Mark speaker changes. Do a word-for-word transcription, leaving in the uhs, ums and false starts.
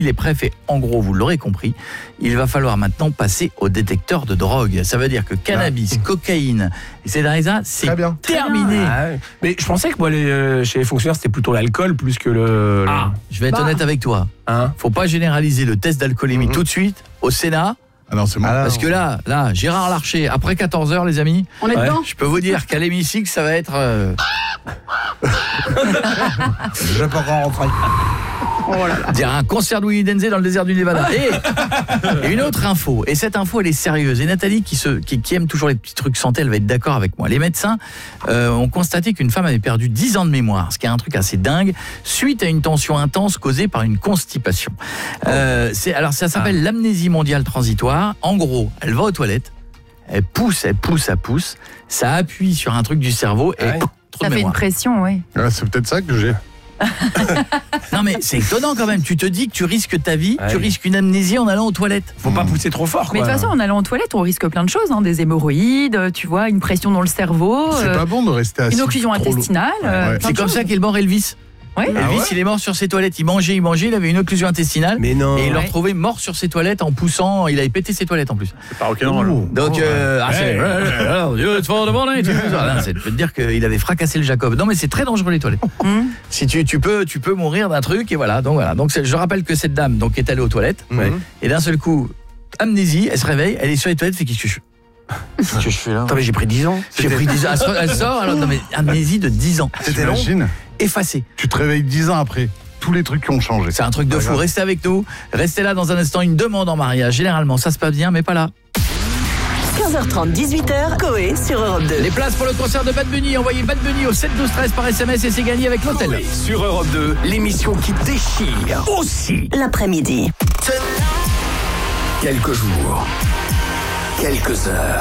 Speaker 1: Il est prêt, fait en gros, vous l'aurez compris, il va falloir maintenant passer au détecteur de drogue. Ça veut dire que cannabis, ah. cocaïne, et cetera, c'est
Speaker 2: Très bien.
Speaker 1: terminé.
Speaker 3: Ah, ouais. Mais je pensais que moi, les, euh, chez les fonctionnaires, c'était plutôt l'alcool plus que le...
Speaker 1: Ah, je vais être bah. honnête avec toi.
Speaker 3: Hein
Speaker 1: Faut pas généraliser le test d'alcoolémie mmh. tout de suite au Sénat.
Speaker 2: Ah non, c'est bon.
Speaker 1: Parce que là, là, Gérard Larcher, après quatorze heures, les amis,
Speaker 4: on est ouais, dedans.
Speaker 1: Je peux vous dire qu'à l'hémicycle, ça va être... Euh...
Speaker 2: je vais pas encore rentrer.
Speaker 1: Oh là là. Dire un concert de Willy Denzé dans le désert du Nevada. Et, et une autre info, et cette info elle est sérieuse, et Nathalie qui, se, qui, qui aime toujours les petits trucs santé, elle va être d'accord avec moi. Les médecins euh, ont constaté qu'une femme avait perdu dix ans de mémoire, ce qui est un truc assez dingue, suite à une tension intense causée par une constipation. Euh, c'est, alors ça s'appelle ah. l'amnésie mondiale transitoire. En gros, elle va aux toilettes, elle pousse, elle pousse, elle pousse, ça appuie sur un truc du cerveau et...
Speaker 4: Ouais. Ça fait une pression, oui.
Speaker 2: Ah, c'est peut-être ça que j'ai.
Speaker 1: Non mais c'est étonnant quand même, tu te dis que tu risques ta vie, ouais. tu risques une amnésie en allant aux toilettes.
Speaker 3: Faut mmh. pas pousser trop fort quoi.
Speaker 4: Mais de toute façon en allant aux toilettes on risque plein de choses, hein, des hémorroïdes, tu vois, une pression dans le cerveau.
Speaker 2: C'est euh, pas bon de rester assis.
Speaker 4: Une occlusion intestinale.
Speaker 2: Ouais, ouais.
Speaker 1: C'est comme ça qu'est mort Elvis.
Speaker 4: Ouais.
Speaker 1: Elvis,
Speaker 2: ah ouais.
Speaker 1: il est mort sur ses toilettes, il mangeait, il mangeait, il avait une occlusion intestinale.
Speaker 3: Mais non.
Speaker 1: Et il l'a
Speaker 4: ouais.
Speaker 1: retrouvé mort sur ses toilettes en poussant, il avait pété ses toilettes en plus.
Speaker 2: C'est pas rock'n'roll.
Speaker 1: Donc, euh, ah, c'est c'est de dire qu'il avait fracassé le Jacob. Non mais c'est très dangereux les toilettes. Mm. Si tu, tu peux tu peux mourir d'un truc et voilà. Donc voilà. Donc je rappelle que cette dame donc est allée aux toilettes mm. et d'un seul coup amnésie, elle se réveille, elle est sur les toilettes, fait qu'est-ce que je Qu'est-ce que je fais là?
Speaker 3: Attends, mais j'ai pris dix ans.
Speaker 1: J'ai pris dix ans. Elle sort, alors non mais amnésie de dix ans.
Speaker 2: C'était long.
Speaker 1: Effacé.
Speaker 2: Tu te réveilles dix ans après. Tous les trucs qui ont changé.
Speaker 1: C'est un truc de fou. Restez avec nous. Restez là dans un instant. Une demande en mariage. Généralement, ça se passe bien, mais pas là.
Speaker 5: quinze heures trente, dix-huit heures, Coé sur Europe deux.
Speaker 1: Les places pour le concert de Bad Bunny. Envoyez Bad Bunny au sept douze treize par S M S et c'est gagné avec l'hôtel.
Speaker 6: Coé sur Europe deux, l'émission qui déchire aussi
Speaker 5: l'après-midi.
Speaker 6: Quelques jours, quelques heures.